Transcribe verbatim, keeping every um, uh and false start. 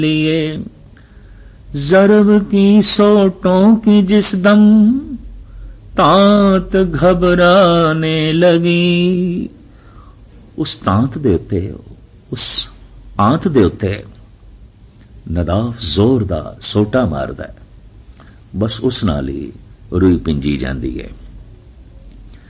लिए ज़रब की सोटों की जिस दम तांत घबराने लगी। उस तांत दे उत्ते, उस आंत दे उत्ते नदाफ जोर दा सोटा मारदा है, बस उस नाल ही रूई पिंजी जांदी है।